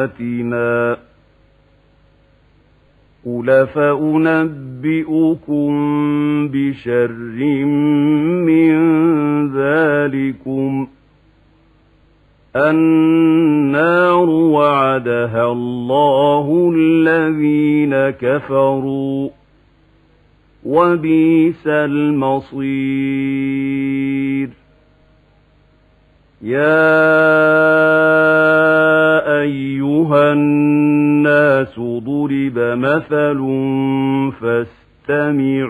آياتنا قل فأنبئكم بشر من ذلكم النار وعدها الله الذين كفروا وبئس المصير يا أيها الناس ضرب مثل فاستمعوا